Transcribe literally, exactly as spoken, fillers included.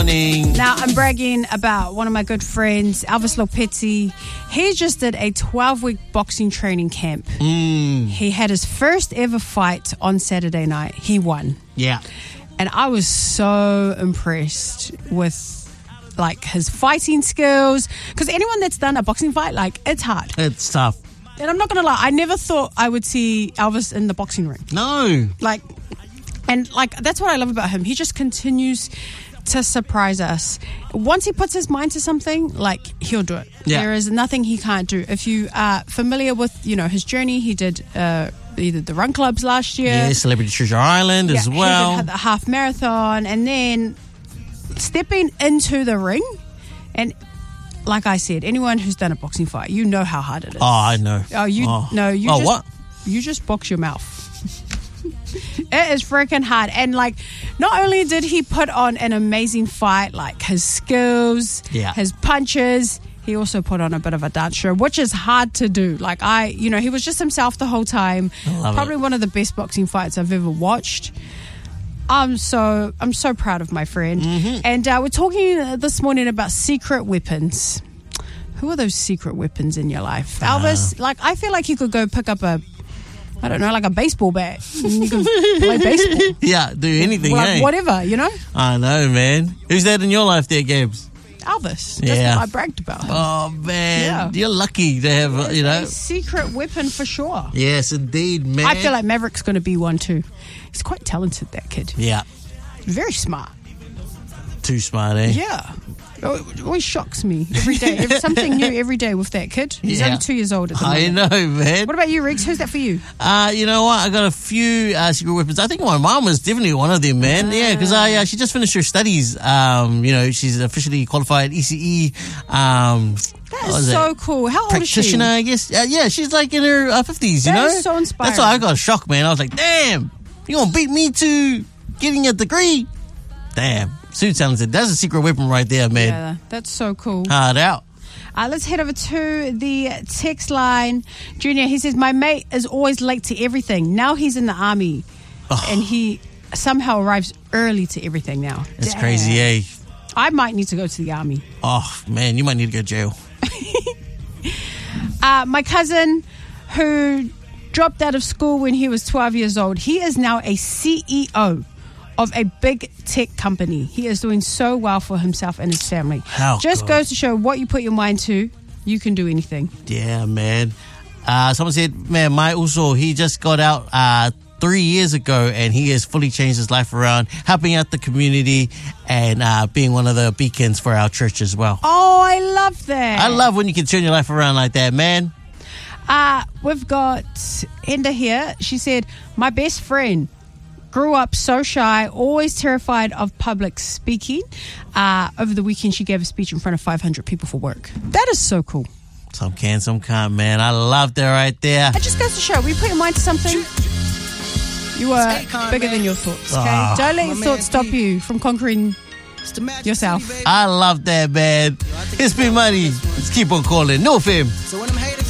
morning. Now, I'm bragging about one of my good friends, Elvis Lopetti. He just did a twelve-week boxing training camp. Mm. He had his first ever fight on Saturday night. He won. Yeah. And I was so impressed with, like, his fighting skills. Because anyone that's done a boxing fight, like, it's hard. It's tough. And I'm not going to lie, I never thought I would see Elvis in the boxing ring. No. Like, and, like, that's what I love about him. He just continues to surprise us. Once he puts his mind to something, like, he'll do it. Yeah. There is nothing he can't do. If you are familiar with, you know, his journey, he did uh, either the run clubs last year. Yeah, Celebrity Treasure Island yeah, as well. He did the half marathon. And then stepping into the ring, and like I said, anyone who's done a boxing fight, you know how hard it is. Oh, I know. Oh, you oh. no, you oh, just what? you just box your mouth. It is freaking hard. And, like, not only did he put on an amazing fight, like his skills, Yeah. his punches, he also put on a bit of a dance show, which is hard to do. Like, I, you know, he was just himself the whole time. I love Probably it. one of the best boxing fights I've ever watched. I'm so I'm so proud of my friend. Mm-hmm. And uh, we're talking this morning about secret weapons. Who are those secret weapons in your life? Uh. Elvis, like, I feel like you could go pick up a, I don't know, like a baseball bat. And you can play baseball. Yeah, do anything, Like, eh? whatever, you know? I know, man. Who's that in your life there, Gabs? Elvis. That's Yeah. what I bragged about. Oh, man. Yeah. You're lucky to have, uh, you know. A secret weapon for sure. Yes, indeed, man. I feel like Maverick's going to be one too. He's quite talented, that kid. Yeah, Very smart. too smart, eh? Yeah. Oh, it always shocks me every day. There's something new every day with that kid. He's Yeah. only two years old at the I moment. know, man. What about you, Riggs? Who's that for you? Uh, you know what? I got a few uh, secret weapons. I think my mom was definitely one of them, man. Yeah, because I uh, she just finished her studies. Um, you know, she's officially qualified E C E. Um, That what is was so it? cool. How old is she? Practitioner, I guess. Uh, yeah, she's like in her uh, fifties. You That know, is so inspiring. That's why I got shocked, man. I was like, damn, you gonna beat me to getting a degree? Damn, so talented. That's a secret weapon right there, man. Yeah, that's so cool. Hard out. Uh, let's head over to the text line. Junior, he says, my mate is always late to everything. Now he's in the army. Oh. And he somehow arrives early to everything now. That's Damn. crazy, eh? I might need to go to the army. Oh man, you might need to go to jail. Uh, my cousin, who dropped out of school when he was twelve years old, he is now a C E O of a big tech company. He is doing so well for himself and his family. How Just good. goes to show what you put your mind to, you can do anything. Yeah, man. Uh, someone said, man, my Uso, he just got out uh, three years ago and he has fully changed his life around, helping out the community and uh, being one of the beacons for our church as well. Oh, I love that. I love when you can turn your life around like that, man. Uh, we've got Enda here. She said, my best friend grew up so shy, always terrified of public speaking. Uh, over the weekend, she gave a speech in front of five hundred people for work. That is so cool. Some can, some can't, man. I love that right there. It just goes to show, we put your mind to something, you are bigger than your thoughts, okay? Ah. Don't let your thoughts stop you from conquering yourself. I love that, man. It's been money. Let's keep on calling. No fame.